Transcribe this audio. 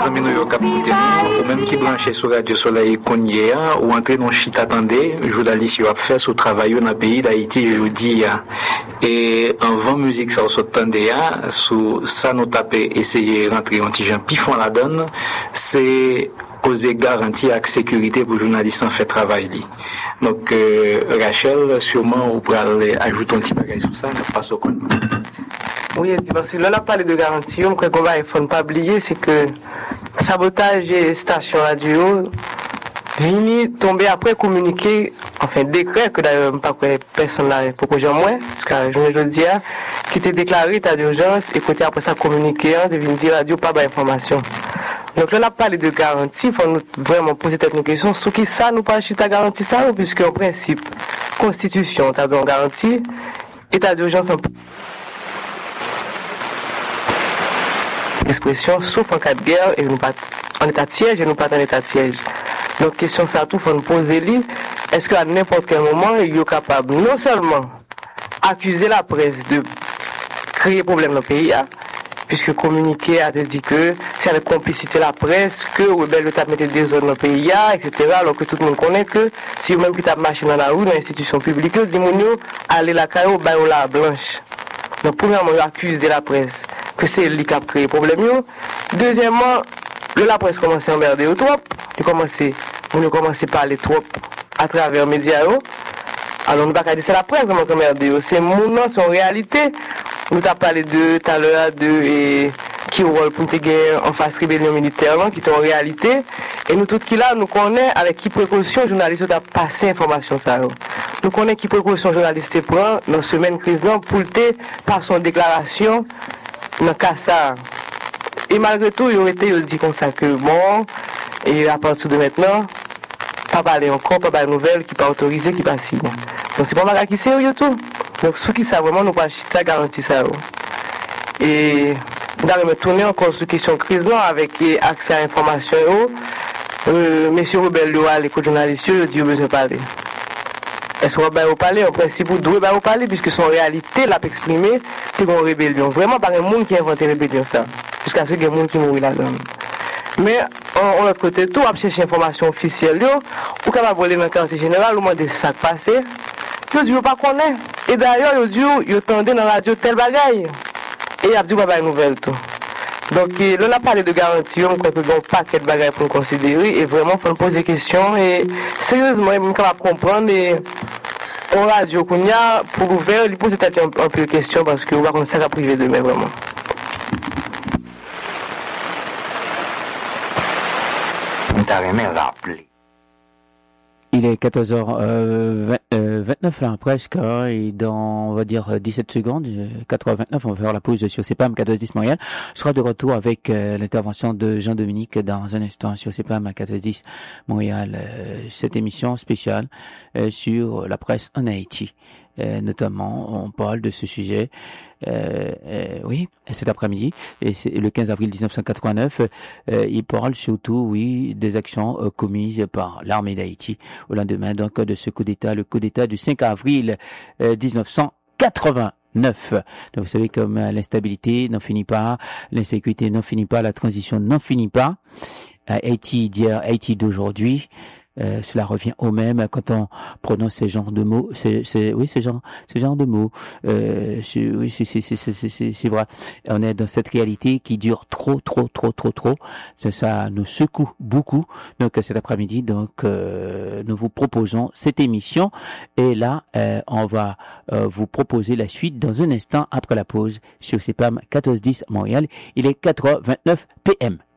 amis nous cap écouter ou même qui branché sur Radio Soleil Konye ou entrer dans chita attendez journaliste yo a fait son travail dans le pays d'Haïti jeudi et avant musique ça s'entendait sous ça nous taper essayer rentrer un petit Jean Pifon la donne c'est poser garantie à sécurité pour journalistes en fait travail li. Donc Rachel sûrement on pourra ajouter un petit bagage sur ça pas au compte. Oui, parce que là on a parlé de garantie, on croit qu'on va il faut ne pas oublier c'est que sabotage et station radio vini tomber après communiquer enfin décret que d'ailleurs pas personne n'a proposé moi parce que je dis qui était déclaré état d'urgence et côté après ça communiquer devine dire radio pas d'information. Donc là on a parlé de garantie, il faut nous vraiment poser une question sur qui ça nous pas chuter garantie ça puisque en principe constitution t'as bien garantie état d'urgence expression sauf en cas de guerre et nous pas en état de siège et nous pas en état de siège. Donc question ça tout faut nous poser lui est-ce qu'à n'importe quel moment il est capable non seulement accuser la presse de créer problème dans le pays puisque communiquer a dit que c'est avec complicité la presse que rebelle le tape mettre des zones dans le pays etc. alors que tout le monde connaît que si même qui tape marché dans la rue dans l'institution publique dit mon yo aller la caillou ba la blanche. Donc premièrement accuser la presse que c'est lui qui a créé problème yo. Deuxièmement la presse commence à emmerder trop, il commence à parler trop à travers les médias. Alors on ne va pas dire c'est la presse qui commence à emmerder, c'est mon nom, c'est en réalité. Nous avons parlé de tout à l'heure de qui rôle pour guerre en face rébellion militaire qui est en réalité et nous tous qui là nous connaissons avec qui précaution journaliste a passé information ça. Nous connaissons qui précaution journaliste prend dans semaine crise pour par son déclaration dans cas ça. Et malgré tout, il aurait été dit comme ça que bon, et à partir de maintenant, pas parler encore, pas parler nouvelles, qui pas autorisé, qui pas signé. Donc c'est pas mal qui sérieux tout. Donc ceux qui savent vraiment, nous pas ça garantit ça. Et nous allons me tourner encore sur question crise là avec accès à l'information. Monsieur Robert Loa, les journalistes, il dit besoin de parler. Est-ce qu'on va parler en principe vous devez parler puisque son réalité l'a exprimé c'est une rébellion vraiment pas un monde qui a inventé rébellion ça jusqu'à ce qu'il y ait un monde qui mourit là-dedans mais en l'autre côté tout à chercher information officielle ou capable voler dans le quartier général au moins de ça passé je dis pas connaît et d'ailleurs il dit il entendait dans la radio tel bagaille et il a dit pas nouvelle tout donc là on a parlé de garantie on croit que donc paquet de bagaille pour considérer et vraiment faut poser des questions et sérieusement on capable comprendre et on radio qu'on y a pour ouvrir il pose peut-être un peu de questions parce que on va commencer à priver demain vraiment. On t'a jamais rappelé. Il est 14h29 là presque et dans on va dire 17 secondes 4h29 on va faire la pause sur CPAM 1410 Montréal. Je serai de retour avec l'intervention de Jean-Dominique dans un instant sur CPAM 1410 Montréal, cette émission spéciale sur la presse en Haïti. Notamment on parle de ce sujet oui cet après-midi et c'est le 15 avril 1989 il parle surtout oui des actions commises par l'armée d'Haïti au lendemain donc de ce coup d'État, le coup d'État du 5 avril 1989. Donc vous savez comme l'instabilité n'en finit pas, l'insécurité n'en finit pas, la transition n'en finit pas. Haïti d'hier, Haïti d'aujourd'hui. Cela revient au même quand on prononce ces genres de mots. C'est ce genre de mots. Oui, c'est vrai. On est dans cette réalité qui dure trop. Ça nous secoue beaucoup. Donc cet après-midi, nous vous proposons cette émission et là, on va vous proposer la suite dans un instant après la pause sur CPAM 1410 Montréal. Il est 4h29 PM.